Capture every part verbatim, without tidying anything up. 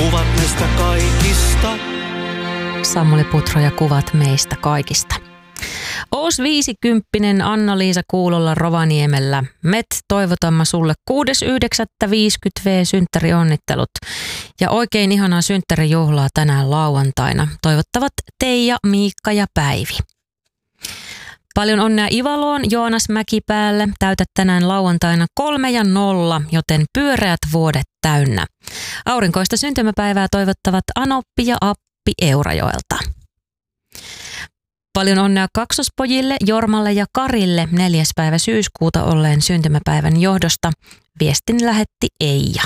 kuvat meistä kaikista. Samuli Putro ja kuvat meistä kaikista. Oos viisikymppinen Anna-Liisa Kuulolla Rovaniemellä. Met toivotamme sulle kuudes yhdeksättä viisikymmentä synttärionnittelut. Ja oikein ihanaa synttärijuhlaa tänään lauantaina. Toivottavat Teija, Miikka ja Päivi. Paljon onnea Ivaloon, Joonas Mäkipäälle. Täytät tänään lauantaina kolme ja nolla, joten pyöreät vuodet täynnä. Aurinkoista syntymäpäivää toivottavat Anoppi ja Appi Eurajoelta. Paljon onnea kaksospojille Jormalle ja Karille neljäs päivä syyskuuta olleen syntymäpäivän johdosta. Viestin lähetti Eija.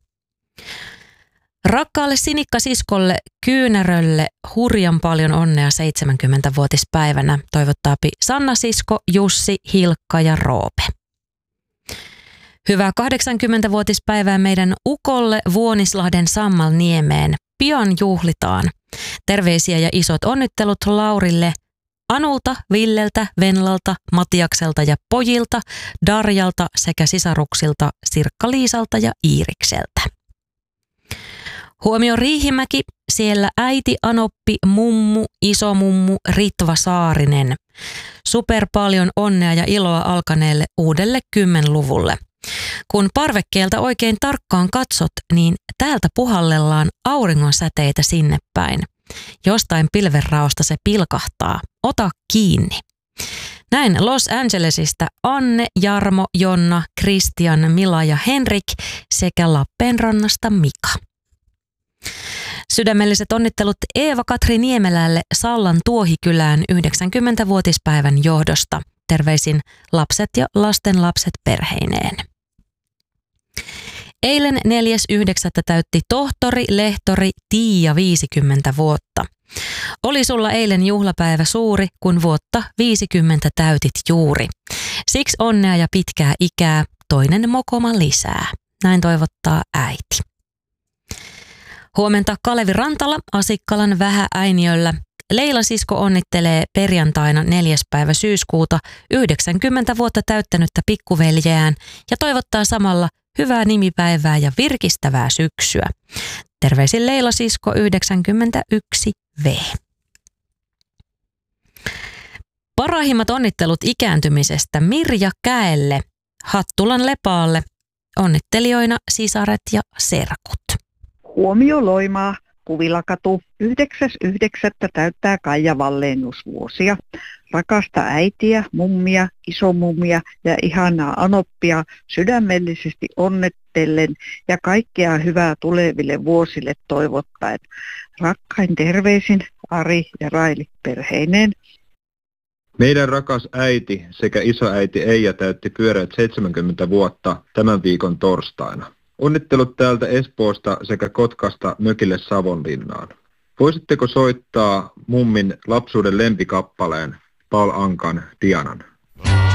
Rakkaalle sinikkasiskolle Kyynärölle hurjan paljon onnea seitsemänkymmentävuotispäivänä toivottaapi Sanna sisko, Jussi, Hilkka ja Roope. Hyvää kahdeksankymmentävuotispäivää meidän ukolle Vuonislahden Sammalniemeen. Pian juhlitaan. Terveisiä ja isot onnittelut Laurille, Anulta, Villeltä, Venlalta, Matiakselta ja pojilta, Darjalta sekä sisaruksilta Sirkka-Liisalta ja Iirikseltä. Huomio Riihimäki, siellä äiti, Anoppi, mummu, isomummu, Ritva Saarinen. Super paljon onnea ja iloa alkaneelle uudelle kymmenluvulle. Kun parvekkeelta oikein tarkkaan katsot, niin täältä puhallellaan auringon säteitä sinne päin. Jostain pilvenraosta se pilkahtaa. Ota kiinni. Näin Los Angelesista Anne, Jarmo, Jonna, Christian, Mila ja Henrik sekä Lappeenrannasta Mika. Sydämelliset onnittelut Eeva-Katri Niemelälle Sallan Tuohikylään yhdeksänkymmentävuotispäivän johdosta. Terveisin lapset ja lastenlapset perheineen. Eilen neljäs yhdeksättä täytti tohtori, lehtori Tiia viisikymmentä vuotta. Oli sulla eilen juhlapäivä suuri, kun vuotta viisikymmentä täytit juuri. Siksi onnea ja pitkää ikää, toinen mokoma lisää. Näin toivottaa äiti. Huomenta Kalevi Rantala Asikkalan Vähä-Äiniöllä. Leila sisko onnittelee perjantaina neljäs päivä syyskuuta yhdeksänkymmentä vuotta täyttänyttä pikkuveljeään ja toivottaa samalla hyvää nimipäivää ja virkistävää syksyä. Terveisin Leila sisko yhdeksänkymmentäyksi V. Parhaimmat onnittelut ikääntymisestä Mirja Käelle, Hattulan Lepaalle, onnittelijoina sisaret ja serkut. Huomio Loimaa, Kuvilakatu, yhdeksäs yhdeksättä täyttää Kaija Vallennusvuosia. Rakasta äitiä, mummia, isomummia ja ihanaa Anoppia sydämellisesti onnettelen ja kaikkea hyvää tuleville vuosille toivottaen. Rakkain terveisin Ari ja Raili perheineen. Meidän rakas äiti sekä isoäiti Eija täytti pyöreät seitsemänkymmentä vuotta tämän viikon torstaina. Onnittelut täältä Espoosta sekä Kotkasta mökille Savonlinnaan. Voisitteko soittaa mummin lapsuuden lempikappaleen Paul Ankan Dianan?